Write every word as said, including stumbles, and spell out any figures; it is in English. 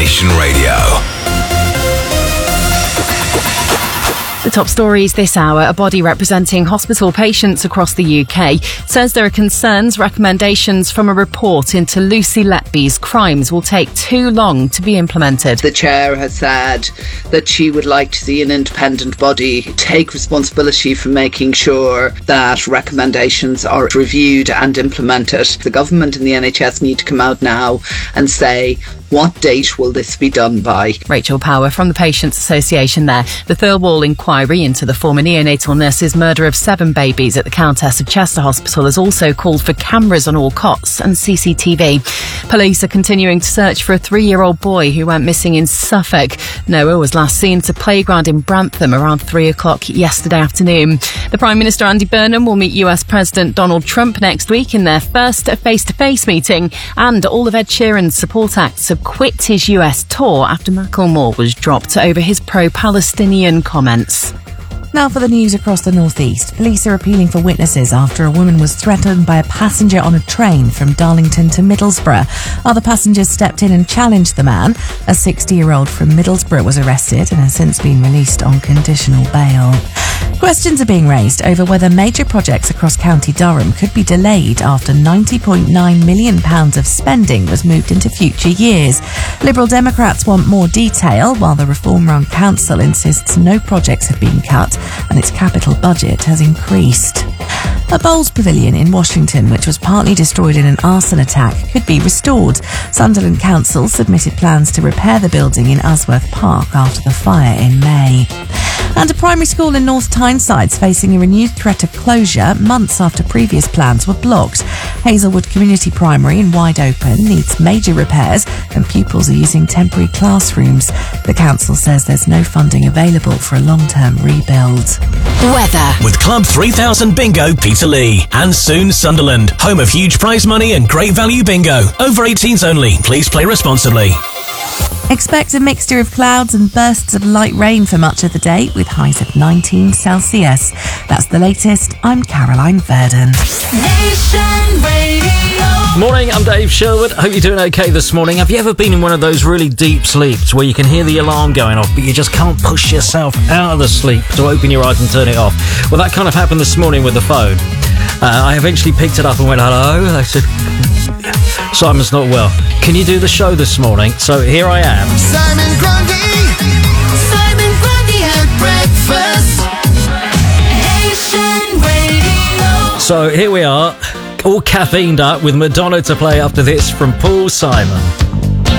Nation Radio. The top stories this hour. A body representing hospital patients across the U K says there are concerns recommendations from a report into Lucy Letby's crimes will take too long to be implemented. The chair has said that she would like to see an independent body take responsibility for making sure that recommendations are reviewed and implemented. The government and the N H S need to come out now and say, what date will this be done by? Rachel Power from the Patients Association there. The Thirlwall inquiry into the former neonatal nurse's murder of seven babies at the Countess of Chester Hospital has also called for cameras on all cots and C C T V. Police are continuing to search for a three-year-old boy who went missing in Suffolk. Noah was last seen at a playground in Brantham around three o'clock yesterday afternoon. The Prime Minister Andy Burnham will meet U S President Donald Trump next week in their first face-to-face meeting, and all of Ed Sheeran's support acts have quit his U S tour after Macklemore was dropped over his pro-Palestinian comments. Now for the news across the northeast. Police are appealing for witnesses after a woman was threatened by a passenger on a train from Darlington to Middlesbrough. Other passengers stepped in and challenged the man. A sixty-year-old from Middlesbrough was arrested and has since been released on conditional bail. Questions are being raised over whether major projects across County Durham could be delayed after ninety point nine million pounds of spending was moved into future years. Liberal Democrats want more detail, while the Reform-run council insists no projects have been cut and its capital budget has increased. A bowls pavilion in Washington, which was partly destroyed in an arson attack, could be restored. Sunderland Council submitted plans to repair the building in Usworth Park after the fire in May. And a primary school in North Tyneside's facing a renewed threat of closure months after previous plans were blocked. Hazelwood Community Primary in Wide Open needs major repairs and pupils are using temporary classrooms. The council says there's no funding available for a long-term rebuild. Weather. With Club three thousand Bingo Peterlee and soon Sunderland, home of huge prize money and great value bingo. Over eighteens only. Please play responsibly. Expect a mixture of clouds and bursts of light rain for much of the day, with highs of nineteen Celsius. That's the latest. I'm Caroline Verdon. Nation Radio. Morning, I'm Dave Sherwood. Hope you're doing okay this morning. Have you ever been in one of those really deep sleeps where you can hear the alarm going off, but you just can't push yourself out of the sleep to open your eyes and turn it off? Well, that kind of happened this morning with the phone. Uh, I eventually picked it up and went, hello. I said, Simon's not well. Can you do the show this morning? So here I am. Simon Grundy, Simon Grundy at breakfast. Nation Radio. So here we are, all caffeined up with Madonna to play after this from Paul Simon.